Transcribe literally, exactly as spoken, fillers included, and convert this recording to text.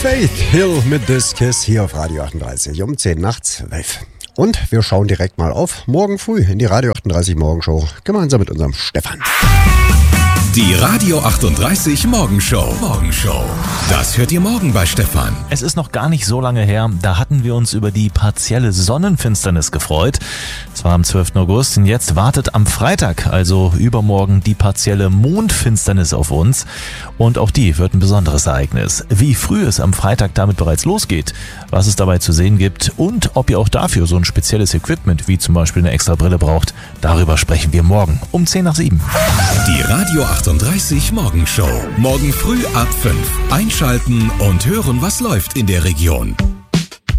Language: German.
Faith Hill mit This Kiss hier auf Radio achtunddreißig um zehn nach zwölf. Und wir schauen direkt mal auf morgen früh in die Radio achtunddreißig Morgenshow gemeinsam mit unserem Stefan. Die Radio achtunddreißig Morgenshow. Morgenshow. Das hört ihr morgen bei Stefan. Es ist noch gar nicht so lange her, da hatten wir uns über die partielle Sonnenfinsternis gefreut. Das war am zwölften August und jetzt wartet am Freitag, also übermorgen, die partielle Mondfinsternis auf uns. Und auch die wird ein besonderes Ereignis. Wie früh es am Freitag damit bereits losgeht, was es dabei zu sehen gibt und ob ihr auch dafür so ein spezielles Equipment wie zum Beispiel eine extra Brille braucht, darüber sprechen wir morgen um zehn nach sieben. Die Radio achtunddreißig Morgenshow. Morgen früh ab fünf. Einschalten und hören, was läuft in der Region.